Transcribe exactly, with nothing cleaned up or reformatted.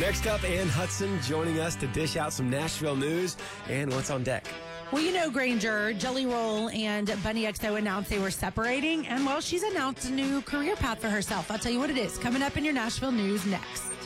Next up, Ann Hudson joining us to dish out some Nashville news and what's on deck. Well, you know, Granger, Jelly Roll, and Bunny X O announced they were separating, and well, she's announced a new career path for herself. I'll tell you what it is coming up in your Nashville news next.